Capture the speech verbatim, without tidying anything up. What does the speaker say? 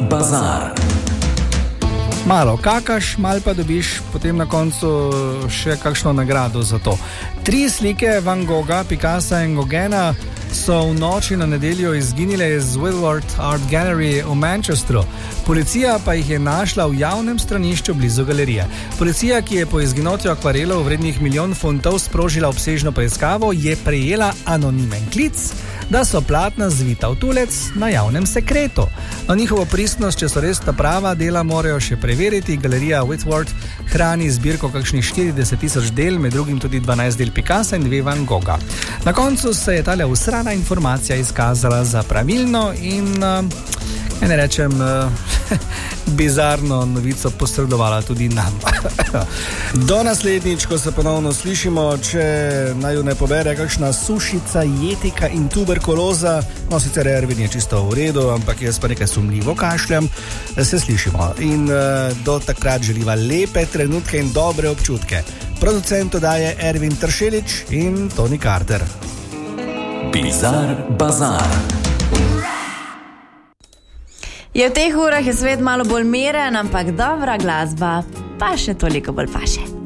bazar. Malo kakaš, malo pa dobiš potem na koncu še kakšno nagrado za to. Tri slike Van Gogha, Picassa in Gauguina so v noči na nedeljo izginile iz Woodward Art Gallery v Manchesteru. Policija pa jih je našla v javnem stranišču blizu galerije. Policija, ki je po izginotju akvarelov vrednih milijon funtov sprožila obsežno preiskavo, je prejela anonimen klic, da so platna zvita v tulec na javnem sekretu. Na njihovo pristnost, če so res ta prava dela, morajo še preveriti. Galerija Whitworth hrani zbirko kakšnih štirideset tisoč del, med drugim tudi dvanajst del Picassa in dve Van Gogha. Na koncu se je tale usrana informacija izkazala za pravilno in, uh, ne rečem, uh, bizarno novico posredovala tudi nam. Do naslednjič, ko se ponovno slišimo, če naju ne pobere kakšna sušica, jetika in tuberkuloza, no sicer Ervin je čisto v redu, ampak jaz pa nekaj sumljivo kašljam, se slišimo. In uh, do takrat želiva lepe trenutke in dobre občutke. Producent oddaje Ervin Tršelič in Toni Carter. Bizar bazar. Je v teh urah je svet malo bolj miren, ampak dobra glasba pa še toliko bolj paše.